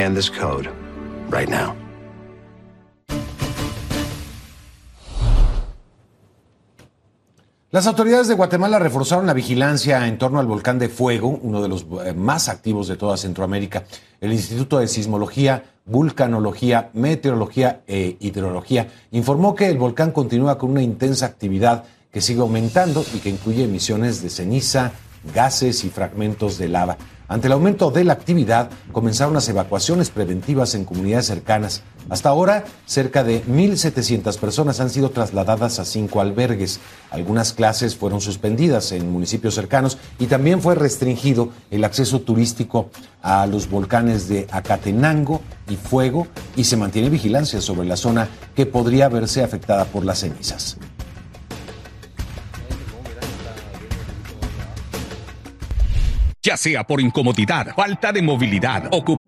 Scan this code right now. Las autoridades de Guatemala reforzaron la vigilancia en torno al volcán de Fuego, uno de los más activos de toda Centroamérica. El Instituto de Sismología, Vulcanología, Meteorología e Hidrología informó que el volcán continúa con una intensa actividad que sigue aumentando y que incluye emisiones de ceniza, gases y fragmentos de lava. Ante el aumento de la actividad, comenzaron las evacuaciones preventivas en comunidades cercanas. Hasta ahora, cerca de 1,700 personas han sido trasladadas a 5 albergues. Algunas clases fueron suspendidas en municipios cercanos y también fue restringido el acceso turístico a los volcanes de Acatenango y Fuego, y se mantiene vigilancia sobre la zona que podría verse afectada por las cenizas. Ya sea por incomodidad, falta de movilidad, ocupación